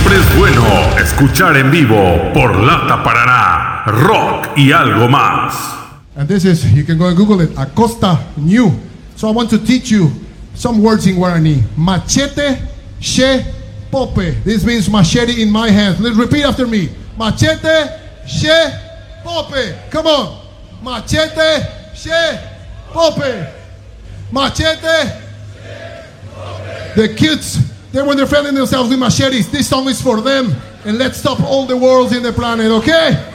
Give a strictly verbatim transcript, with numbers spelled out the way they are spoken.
Siempre es bueno escuchar en vivo por Lata Paraná, rock y algo más. And this is, you can go and Google it, Acosta New. So I want to teach you some words in Guarani. Machete, she, pope. This means machete in my hand. Let's repeat after me. Machete, she, pope. Come on. Machete, she, pope. Machete. The kids, they when they're defending themselves with machetes, this song is for them. And let's stop all the wars in the planet, okay?